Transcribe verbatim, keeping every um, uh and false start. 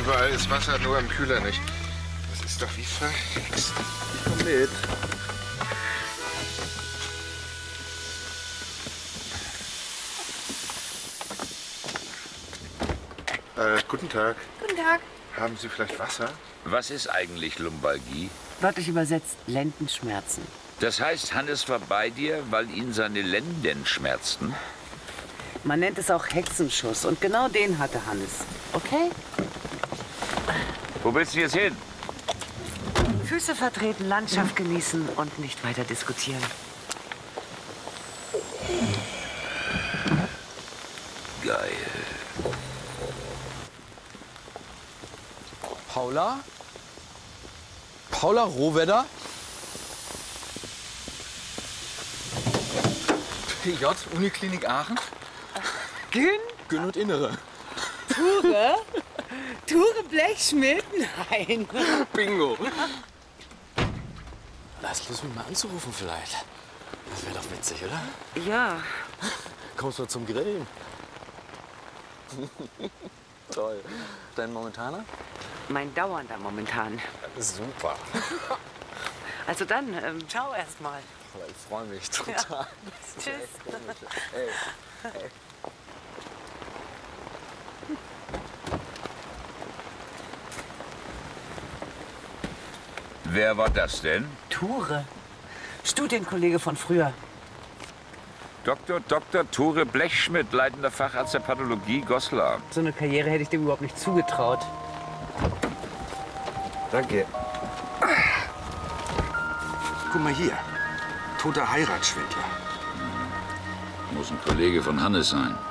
Überall ist Wasser, nur im Kühler nicht. Das ist doch wie verhext. Komm mit. Äh, guten Tag. Guten Tag. Haben Sie vielleicht Wasser? Was ist eigentlich Lumbalgie? Wörtlich übersetzt Lendenschmerzen. Das heißt, Hannes war bei dir, weil ihn seine Lenden schmerzten? Man nennt es auch Hexenschuss und genau den hatte Hannes. Okay? Wo willst du jetzt hin? Füße vertreten, Landschaft genießen und nicht weiter diskutieren. Geil. Paula? Paula Rohwedder? P J, Uniklinik Aachen? Gün? Gyn und Innere. Ture? Ture Blechschmidt? Nein. Bingo. Lass los, mich mal anzurufen vielleicht. Das wäre doch witzig, oder? Ja. Kommst du zum Grillen? Toll. Dein momentaner? Mein dauernder momentan. Super. Also dann, ähm, ciao erstmal. Ich freue mich total. Ja. Tschüss. Hey. Hey. Wer war das denn? Ture. Studienkollege von früher. Doktor Doktor Ture Blechschmidt, leitender Facharzt der Pathologie Goslar. So eine Karriere hätte ich dem überhaupt nicht zugetraut. Danke. Guck mal hier. Toter Heiratsschwindler. Muss ein Kollege von Hannes sein.